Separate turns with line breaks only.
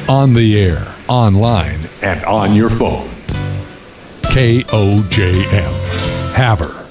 On the air, online,
and on your phone.
KOJM. Havre.